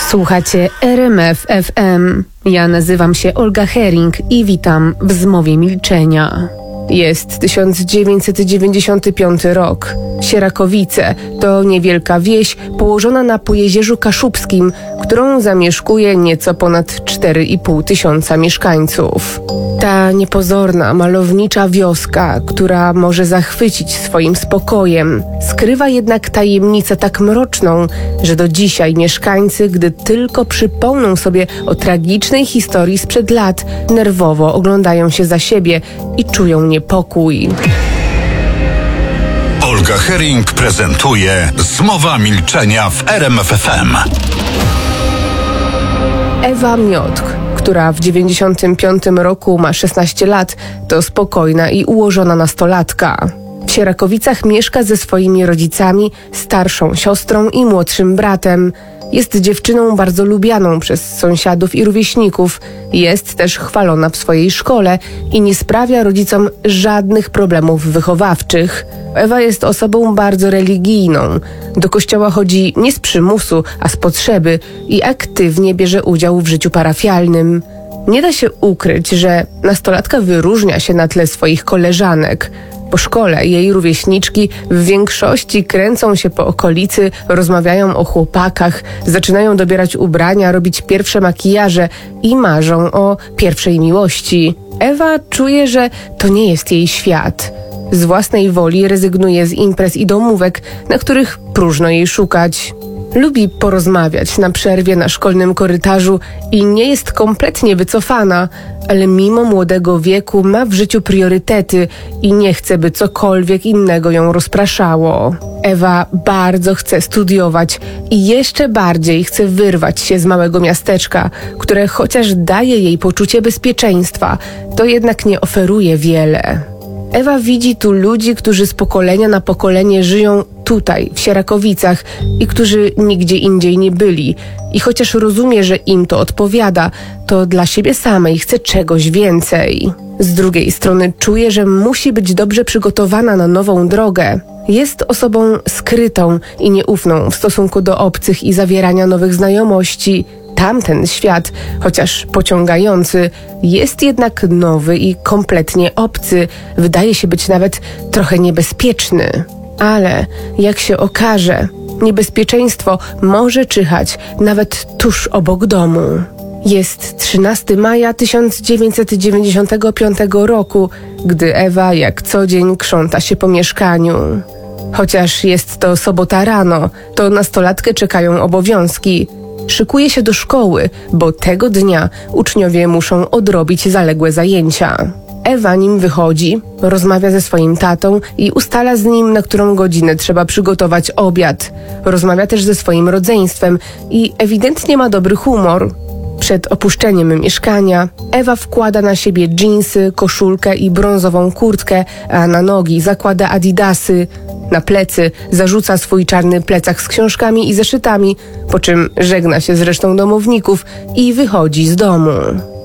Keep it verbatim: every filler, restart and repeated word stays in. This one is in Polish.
Słuchacie R M F F M. Ja nazywam się Olga Hering i witam w Zmowie Milczenia. Jest tysiąc dziewięćset dziewięćdziesiąty piąty rok. Sierakowice to niewielka wieś położona na Pojezierzu Kaszubskim, którą zamieszkuje nieco ponad cztery i pół tysiąca mieszkańców. Ta niepozorna, malownicza wioska, która może zachwycić swoim spokojem, skrywa jednak tajemnicę tak mroczną, że do dzisiaj mieszkańcy, gdy tylko przypomną sobie o tragicznej historii sprzed lat, nerwowo oglądają się za siebie i czują niepokój. Olga Hering prezentuje Zmowa Milczenia w R M F F M. Ewa Miotk, która w dziewięćdziesiątym piątym roku ma szesnaście lat, to spokojna i ułożona nastolatka. W Sierakowicach mieszka ze swoimi rodzicami, starszą siostrą i młodszym bratem. Jest dziewczyną bardzo lubianą przez sąsiadów i rówieśników. Jest też chwalona w swojej szkole i nie sprawia rodzicom żadnych problemów wychowawczych. Ewa jest osobą bardzo religijną. Do kościoła chodzi nie z przymusu, a z potrzeby i aktywnie bierze udział w życiu parafialnym. Nie da się ukryć, że nastolatka wyróżnia się na tle swoich koleżanek. Po szkole jej rówieśniczki w większości kręcą się po okolicy, rozmawiają o chłopakach, zaczynają dobierać ubrania, robić pierwsze makijaże i marzą o pierwszej miłości. Ewa czuje, że to nie jest jej świat. Z własnej woli rezygnuje z imprez i domówek, na których próżno jej szukać. Lubi porozmawiać na przerwie na szkolnym korytarzu i nie jest kompletnie wycofana, ale mimo młodego wieku ma w życiu priorytety i nie chce, by cokolwiek innego ją rozpraszało. Ewa bardzo chce studiować i jeszcze bardziej chce wyrwać się z małego miasteczka, które chociaż daje jej poczucie bezpieczeństwa, to jednak nie oferuje wiele. Ewa widzi tu ludzi, którzy z pokolenia na pokolenie żyją tutaj, w Sierakowicach i którzy nigdzie indziej nie byli. I chociaż rozumie, że im to odpowiada, to dla siebie samej chce czegoś więcej. Z drugiej strony czuje, że musi być dobrze przygotowana na nową drogę. Jest osobą skrytą i nieufną w stosunku do obcych i zawierania nowych znajomości. Tamten świat, chociaż pociągający, jest jednak nowy i kompletnie obcy. Wydaje się być nawet trochę niebezpieczny. Ale, jak się okaże, niebezpieczeństwo może czyhać nawet tuż obok domu. Jest trzynastego maja tysiąc dziewięćset dziewięćdziesiątego piątego roku, gdy Ewa jak co dzień krząta się po mieszkaniu. Chociaż jest to sobota rano, to nastolatkę czekają obowiązki. Szykuje się do szkoły, bo tego dnia uczniowie muszą odrobić zaległe zajęcia. Ewa nim wychodzi, rozmawia ze swoim tatą i ustala z nim, na którą godzinę trzeba przygotować obiad. Rozmawia też ze swoim rodzeństwem i ewidentnie ma dobry humor. Przed opuszczeniem mieszkania Ewa wkłada na siebie dżinsy, koszulkę i brązową kurtkę, a na nogi zakłada adidasy. Na plecy zarzuca swój czarny plecak z książkami i zeszytami, po czym żegna się z resztą domowników i wychodzi z domu.